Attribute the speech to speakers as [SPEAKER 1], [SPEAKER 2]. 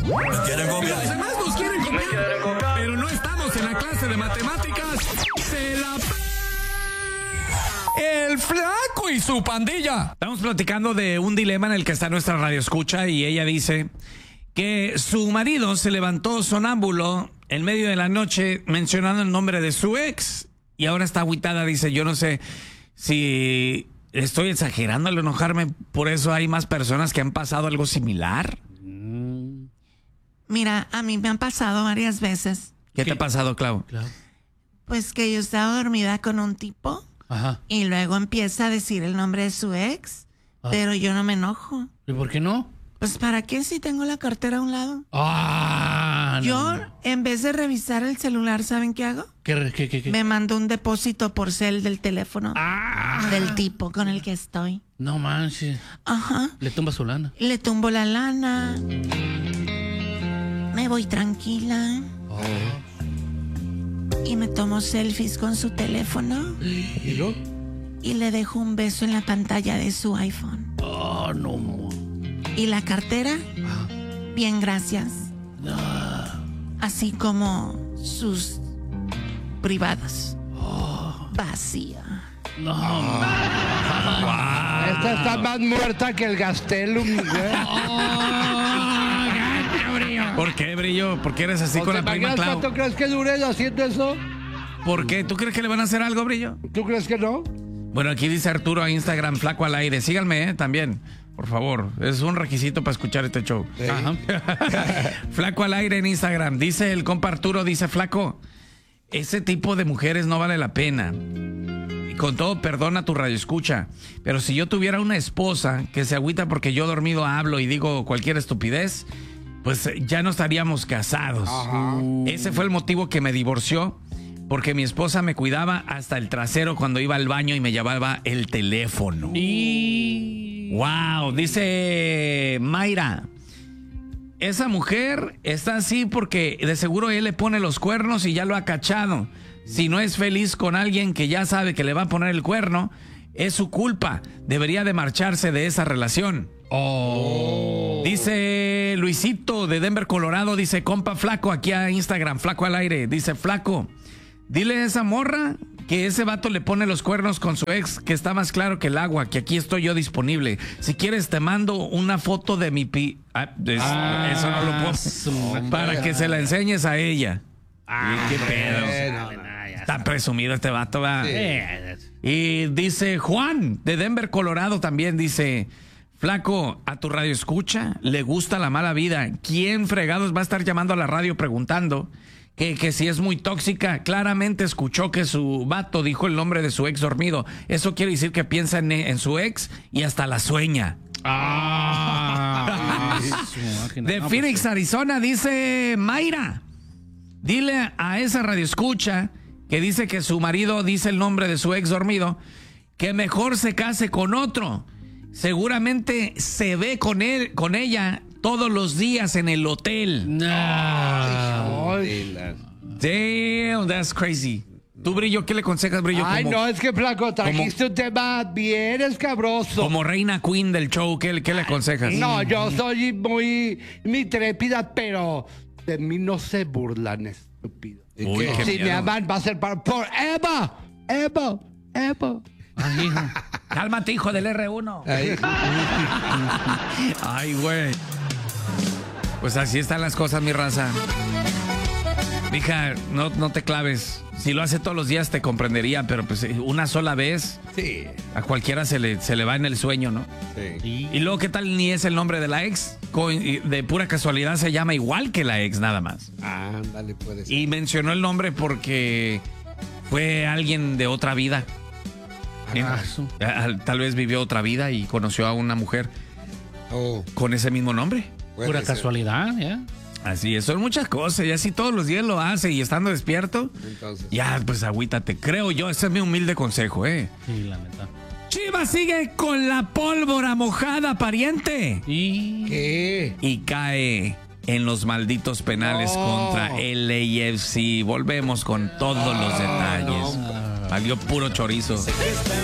[SPEAKER 1] Me quieren copiar.
[SPEAKER 2] Los demás nos quieren copiar. Pero no estamos en la clase de matemáticas. Se la... El Flaco y su pandilla. Estamos platicando de un dilema en el que está nuestra radioescucha y ella dice que su marido se levantó sonámbulo en medio de la noche mencionando el nombre de su ex y ahora está agüitada. Dice, yo no sé si estoy exagerando al enojarme, por eso hay más personas que han pasado algo similar.
[SPEAKER 3] Mira, a mí me han pasado varias veces.
[SPEAKER 2] ¿Qué te ha pasado, Clau?
[SPEAKER 3] Pues que yo estaba dormida con un tipo.
[SPEAKER 4] Ajá.
[SPEAKER 3] Y luego empieza a decir el nombre de su ex, pero yo no me enojo.
[SPEAKER 4] ¿Y por qué no?
[SPEAKER 3] Pues ¿para qué si tengo la cartera a un lado?
[SPEAKER 4] No.
[SPEAKER 3] En vez de revisar el celular, ¿saben qué hago?
[SPEAKER 4] ¿Qué?
[SPEAKER 3] Me mando un depósito por cel del teléfono del tipo con el que estoy.
[SPEAKER 4] No manches.
[SPEAKER 3] Ajá.
[SPEAKER 4] Le tumba su lana.
[SPEAKER 3] Le tumbo la lana. Me voy tranquila. Y me tomo selfies con su teléfono.
[SPEAKER 4] ¿Y luego?
[SPEAKER 3] Y le dejo un beso en la pantalla de su iPhone.
[SPEAKER 4] No.
[SPEAKER 3] ¿Y la cartera? Bien, gracias. Así como sus privadas. Vacía.
[SPEAKER 5] Esta está más muerta que el Gastelum.
[SPEAKER 2] ¿Por qué, Brillo? ¿Por qué eres así con la prima Clau?
[SPEAKER 5] ¿Cuánto crees que dure haciendo eso?
[SPEAKER 2] ¿Por qué? ¿Tú crees que le van a hacer algo, Brillo?
[SPEAKER 5] ¿Tú crees que no?
[SPEAKER 2] Bueno, aquí dice Arturo a Instagram, Flaco al aire. Síganme, también, por favor. Es un requisito para escuchar este show.
[SPEAKER 4] Ajá.
[SPEAKER 2] Flaco al aire en Instagram. Dice el compa Arturo, dice Flaco, ese tipo de mujeres no vale la pena. Y con todo, perdona tu radioescucha. Pero si yo tuviera una esposa que se agüita porque yo dormido hablo y digo cualquier estupidez, pues ya no estaríamos casados. Ese fue el motivo que me divorció, porque mi esposa me cuidaba hasta el trasero cuando iba al baño y me llevaba el teléfono. Wow, dice Mayra, esa mujer está así porque de seguro él le pone los cuernos y ya lo ha cachado. Si no es feliz con alguien que ya sabe que le va a poner el cuerno, es su culpa. Debería de marcharse de esa relación. Dice Luisito de Denver, Colorado, dice, compa Flaco, aquí a Instagram, Flaco al aire, dice, Flaco, dile a esa morra que ese vato le pone los cuernos con su ex, que está más claro que el agua, que aquí estoy yo disponible. Si quieres te mando una foto de mi eso no lo puedo, para que se la enseñes a ella. Qué pedo. Está presumido este vato, ¿va? Y dice Juan de Denver, Colorado, también dice, Flaco, a tu radio escucha, le gusta la mala vida. ¿Quién fregados va a estar llamando a la radio preguntando que si es muy tóxica? Claramente escuchó que su vato dijo el nombre de su ex dormido. Eso quiere decir que piensa en su ex y hasta la sueña. De Phoenix, Arizona, dice Mayra, dile a esa radioescucha que dice que su marido dice el nombre de su ex dormido, que mejor se case con otro. Seguramente se ve con ella todos los días en el hotel. Damn, that's crazy. Tú, Brillo, ¿qué le aconsejas, Brillo?
[SPEAKER 5] No, es que, Flaco, trajiste un tema bien escabroso.
[SPEAKER 2] Como reina queen del show, ¿qué le aconsejas?
[SPEAKER 5] No, yo soy muy trépida, pero de mí no se burlan, estúpido.
[SPEAKER 2] Uy, qué
[SPEAKER 5] Si
[SPEAKER 2] miedo.
[SPEAKER 5] me aman, va a ser para forever. Ever.
[SPEAKER 2] Cálmate, hijo del R1. Ay, güey. Pues así están las cosas, mi raza. Mija, no te claves. Si lo hace todos los días te comprendería, pero pues una sola vez,
[SPEAKER 1] Sí.
[SPEAKER 2] a cualquiera se le va en el sueño, ¿no?
[SPEAKER 1] Sí.
[SPEAKER 2] Y luego, ¿qué tal ni es el nombre de la ex? De pura casualidad se llama igual que la ex, nada más.
[SPEAKER 1] Ándale, puede ser.
[SPEAKER 2] Y mencionó el nombre porque fue alguien de otra vida. Tal vez vivió otra vida y conoció a una mujer con ese mismo nombre.
[SPEAKER 1] Puede
[SPEAKER 4] Pura
[SPEAKER 1] ser.
[SPEAKER 4] casualidad, ¿ya?
[SPEAKER 2] Así es, son muchas cosas. Y así todos los días lo hace y estando despierto,
[SPEAKER 1] Entonces.
[SPEAKER 2] ya pues agüítate. Creo yo, ese es mi humilde consejo,
[SPEAKER 4] Sí, la neta.
[SPEAKER 2] Chivas sigue con la pólvora mojada, pariente.
[SPEAKER 1] ¿Qué?
[SPEAKER 2] Y cae en los malditos penales contra LAFC. Volvemos con todos los detalles. Valió puro chorizo.